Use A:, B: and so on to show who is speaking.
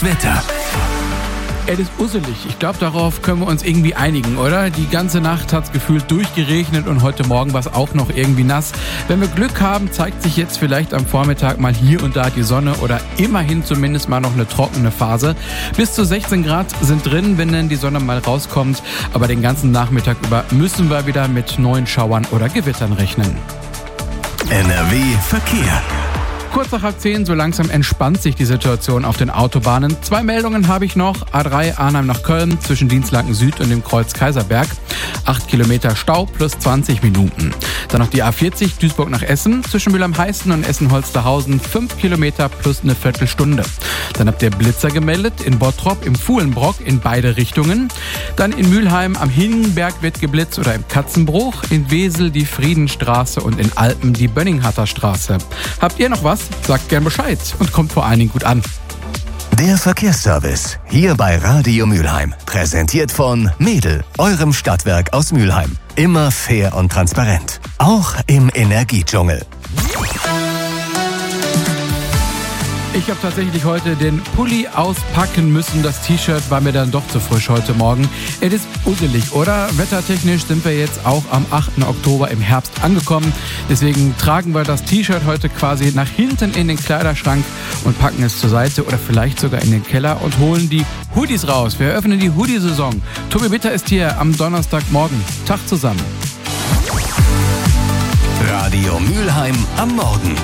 A: Wetter.
B: Es ist usselig. Ich glaube, darauf können wir uns irgendwie einigen, oder? Die ganze Nacht hat es gefühlt durchgeregnet und heute Morgen war es auch noch irgendwie nass. Wenn wir Glück haben, zeigt sich jetzt vielleicht am Vormittag mal hier und da die Sonne oder immerhin zumindest mal noch eine trockene Phase. Bis zu 16 Grad sind drin, wenn dann die Sonne mal rauskommt. Aber den ganzen Nachmittag über müssen wir wieder mit neuen Schauern oder Gewittern rechnen.
A: NRW Verkehr.
B: Kurz nach 10:30, so langsam entspannt sich die Situation auf den Autobahnen. 2 Meldungen habe ich noch. A3 Arnhem nach Köln zwischen Dienstlaken Süd und dem Kreuz Kaiserberg. 8 Kilometer Stau plus 20 Minuten. Dann noch die A40 Duisburg nach Essen zwischen Mülheim-Heißen und Essen-Holsterhausen. 5 Kilometer plus eine Viertelstunde. Dann habt ihr Blitzer gemeldet in Bottrop, im Fuhlenbrock in beide Richtungen. Dann in Mülheim am Hingenberg wird geblitzt oder im Katzenbruch. In Wesel die Friedenstraße und in Alpen die Bönninghatter Straße. Habt ihr noch was? Sagt gern Bescheid und kommt vor allen Dingen gut an.
A: Der Verkehrsservice, hier bei Radio Mülheim. Präsentiert von Mädel, eurem Stadtwerk aus Mülheim. Immer fair und transparent. Auch im Energiedschungel.
B: Ich habe tatsächlich heute den Pulli auspacken müssen. Das T-Shirt war mir dann doch zu frisch heute Morgen. Es ist usselig, oder? Wettertechnisch sind wir jetzt auch am 8. Oktober im Herbst angekommen. Deswegen tragen wir das T-Shirt heute quasi nach hinten in den Kleiderschrank und packen es zur Seite oder vielleicht sogar in den Keller und holen die Hoodies raus. Wir eröffnen die Hoodie-Saison. Tobi Bitter ist hier am Donnerstagmorgen. Tag zusammen.
A: Radio Mülheim am Morgen.